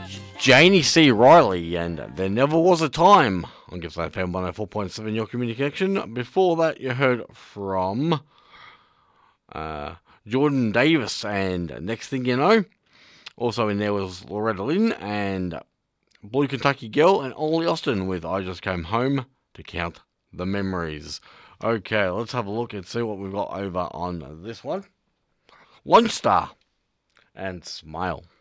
Janie C. Riley, and There Never Was a Time on Gippsland FM 104.7, your communication. Before that, you heard from Jordan Davis, and Next Thing You Know. Also in there was Loretta Lynn and Blue Kentucky Girl, and Ollie Austin with I Just Came Home to Count the Memories. Okay, let's have a look and see what we've got over on this one. Lone Star and Smile.